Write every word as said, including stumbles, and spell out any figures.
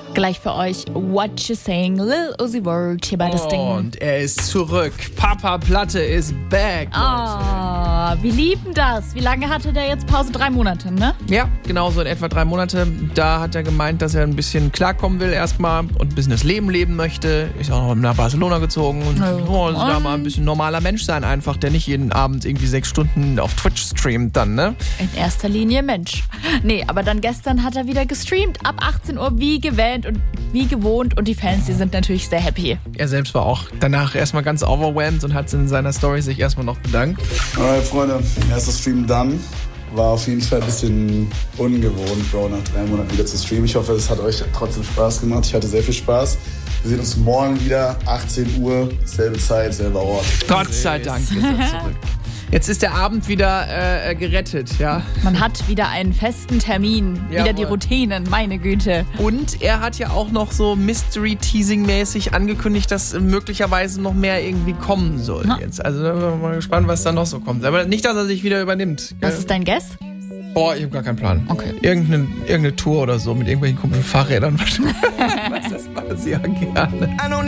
Gleich für euch What You Saying, Lil Uzi Vert hier bei das Ding. Und er ist zurück. Papa Platte ist back. Ah, wir lieben das. Wie lange hatte der jetzt Pause? Drei Monate, ne? Ja, genau so in etwa drei Monate. Da hat er gemeint, dass er ein bisschen klarkommen will erstmal und ein bisschen das Leben leben möchte. Ist auch noch nach Barcelona gezogen und oh, also da mal ein bisschen normaler Mensch sein einfach, der nicht jeden Abend irgendwie sechs Stunden auf Twitch streamt dann, ne? In erster Linie Mensch. Nee, aber dann gestern hat er wieder gestreamt, ab achtzehn Uhr wie gewählt und wie gewohnt und die Fans, die sind natürlich sehr happy. Er selbst war auch danach erstmal ganz overwhelmed und hat in seiner Story sich erstmal noch bedankt. Alright, Freunde, erster Stream dann. War auf jeden Fall ein bisschen ungewohnt, Bro, nach drei Monaten wieder zu streamen. Ich hoffe, es hat euch trotzdem Spaß gemacht. Ich hatte sehr viel Spaß. Wir sehen uns morgen wieder, achtzehn Uhr, selbe Zeit, selber Ort. Gott sei Dank ist er zurück. Jetzt ist der Abend wieder äh, gerettet, ja. Man hat wieder einen festen Termin, Jawohl. wieder die Routinen, meine Güte. Und er hat ja auch noch so Mystery-Teasing-mäßig angekündigt, dass möglicherweise noch mehr irgendwie kommen soll Na. jetzt. Also da bin ich mal gespannt, was da noch so kommt. Aber nicht, dass er sich wieder übernimmt. Was Gell? ist dein Guess? Boah, ich habe gar keinen Plan. Okay. Irgendeine, irgendeine Tour oder so mit irgendwelchen komischen Fahrrädern. Was das war sehr gerne.